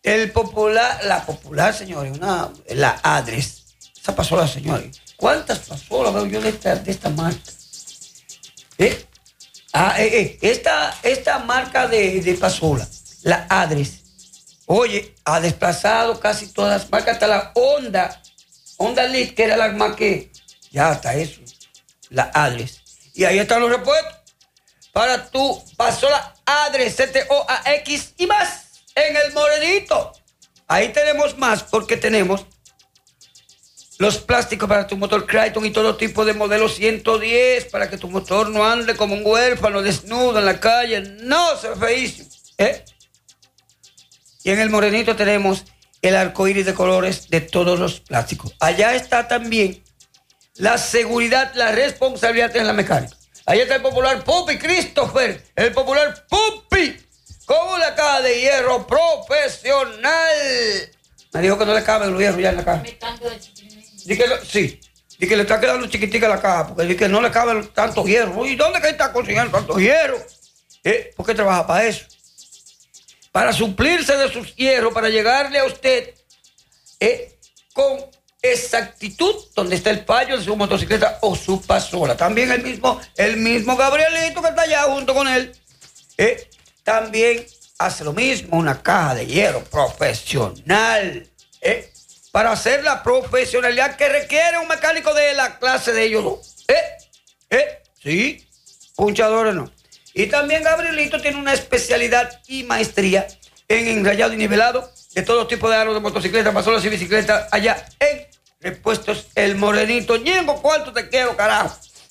La popular, señores, la Adres. Esa pasola, señores. ¿Cuántas pasolas veo yo de esta marca? Esta marca de pasola, la Adres, oye, ha desplazado casi todas las marcas, hasta la Honda Lead, que era la más que, ya hasta eso, la Adres. Y ahí están los repuestos para tu pasola Adres, CTOAX y más, en el Morenito. Ahí tenemos más, porque tenemos los plásticos para tu motor Crichton y todo tipo de modelo 110 para que tu motor no ande como un huérfano desnudo en la calle. No, se ve feísimo. Y en el Morenito tenemos el arcoíris de colores de todos los plásticos. Allá está también la seguridad, la responsabilidad en la mecánica. Allá está el popular Pupi Christopher, el popular Pupi, con una caja de hierro profesional. Me dijo que no le cabe los hierros ya en la caja. Sí, y que le está quedando chiquitica la caja, porque dice que no le cabe tanto hierro. ¿Y dónde que está consiguiendo tanto hierro? ¿Por qué trabaja para eso? Para suplirse de sus hierros, para llegarle a usted con exactitud donde está el fallo de su motocicleta o su pasola. También el mismo Gabrielito que está allá junto con él, también hace lo mismo, una caja de hierro profesional, para hacer la profesionalidad que requiere un mecánico de la clase de ellos dos. Sí, punchadores no. Y también Gabrielito tiene una especialidad y maestría en enrayado y nivelado de todo tipo de aros de motocicleta, pasolas y bicicletas, allá en Repuestos El Morenito. Ñengo, ¿cuánto te quiero, carajo?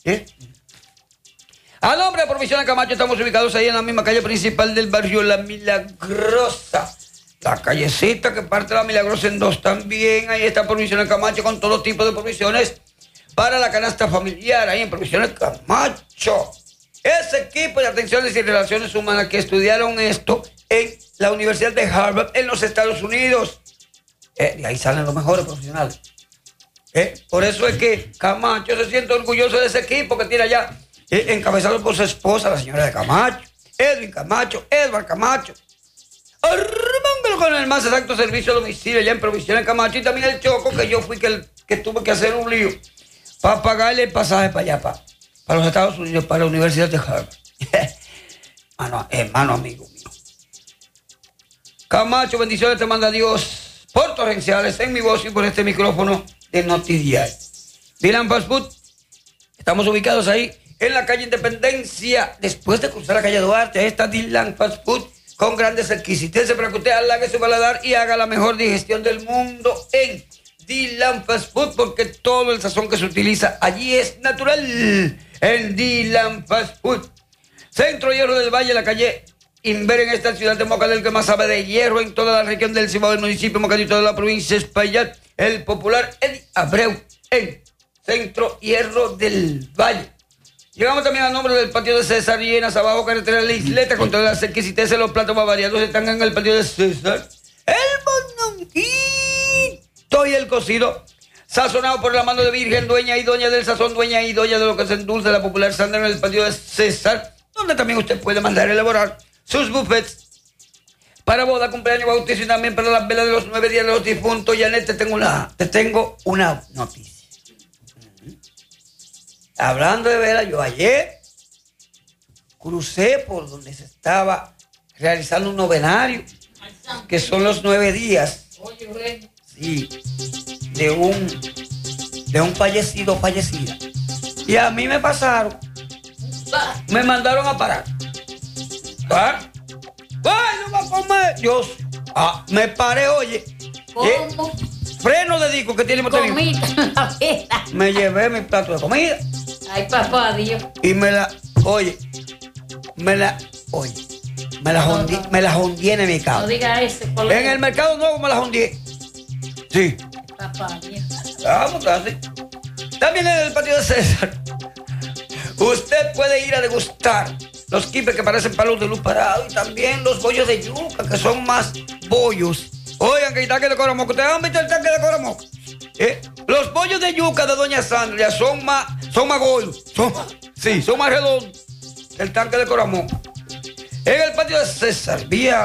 A nombre de Provisiones Camacho, estamos ubicados ahí en la misma calle principal del barrio La Milagrosa. La callecita que parte de La Milagrosa en dos también. Ahí está Provisiones Camacho con todo tipo de provisiones para la canasta familiar. Ahí en Provisiones Camacho. Ese equipo de atenciones y relaciones humanas que estudiaron esto en la Universidad de Harvard en los Estados Unidos. De ahí salen los mejores profesionales. Por eso es que Camacho se siente orgulloso de ese equipo que tiene allá, encabezado por su esposa, la señora de Camacho, Edwin Camacho, Edward Camacho. Armándolo con el más exacto servicio a domicilio allá en Provisiones Camacho. Y también el Choco, que yo fui que tuve que hacer un lío para pagarle el pasaje para allá, para los Estados Unidos, para la Universidad de Harvard. Hermano amigo mío. Camacho, bendiciones te manda Dios por torrenciales en mi voz y por este micrófono de Notidiario. Dylan Fast Food, estamos ubicados ahí en la calle Independencia, después de cruzar la calle Duarte. Ahí está Dylan Fast Food, con grandes exquisiteces para que usted halague su paladar y haga la mejor digestión del mundo en Dylan Fast Food, porque todo el sazón que se utiliza allí es natural. En Dylan Fast Food. Centro Hierro del Valle, la calle Inver, en esta ciudad de Moca, del que más sabe de hierro en toda la región del Cibao, del municipio Mocadito de la provincia de Espaillat, el popular Eddie Abreu, en Centro Hierro del Valle. Llegamos también a nombre del patio de César Llenas, abajo carretera de la Isleta, con todas las exquisiteces, los platos más variados están en el patio de César. El mononguito y el cocido, sazonado por la mano de Virgen, dueña y doña del sazón, dueña y doña de lo que se endulce, la popular Sandra, en el patio de César, donde también usted puede mandar a elaborar sus buffets para boda, cumpleaños, bautizo y también para las velas de los 9 días de los difuntos. Janet, te tengo una noticia. Hablando de velas, yo ayer crucé por donde se estaba realizando un novenario, que son los 9 días, sí, de un fallecido, fallecida. Y a mí me mandaron a parar. Bueno, va a comer. Yo me paré, oye. ¿Cómo? Freno de disco que tiene motor. Me llevé mi plato de comida. Ay, papá, Dios. Y me la jondí en el mercado. No diga eso. En el mercado nuevo me la jondí. Sí. Papá, Dios. Vamos así. También en el patio de César, usted puede ir a degustar los quipes que parecen palos de luz parado y también los bollos de yuca, que son más bollos. Oigan, que el tanque de Coramoco. ¿Ustedes han visto el tanque de Coramoco? Los bollos de yuca de Doña Sandra son más gordos. Son más redondos que el tanque de Coramoco. En el patio de César, vía